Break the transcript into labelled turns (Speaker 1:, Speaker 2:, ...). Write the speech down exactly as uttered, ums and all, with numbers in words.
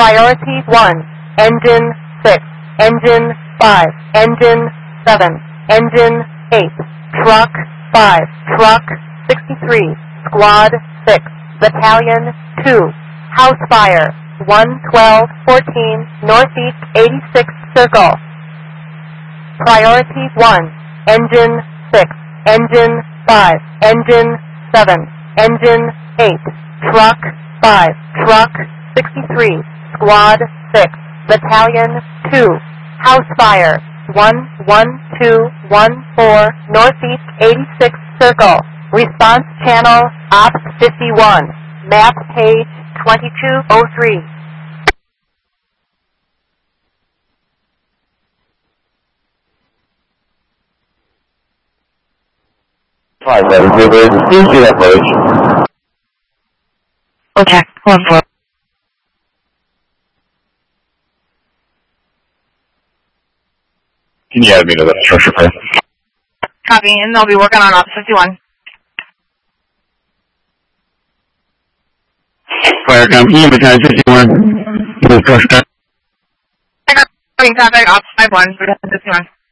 Speaker 1: Priority one, Engine six, Engine five, Engine seven, Engine eight, Truck five, Truck sixty-three, Squad six, Battalion two, House Fire one twelve fourteen, Northeast eighty-sixth Circle. Priority one, Engine six, Engine five, Engine seven, Engine eight, Truck five, Truck sixty-three, Squad six, Battalion two, House Fire one one two one four, Northeast eighty-sixth Circle. Response Channel Ops fifty-one. Map page twenty-two oh three.
Speaker 2: Five seven zero, please do that approach.
Speaker 3: Okay, one four.
Speaker 2: Can you add me to that structure, please?
Speaker 3: Copy, and they'll be working on Ops fifty-one.
Speaker 2: Firecom, E, Battalion fifty-one, please structure.
Speaker 3: I got contact Ops fifty-one, Battalion fifty-one.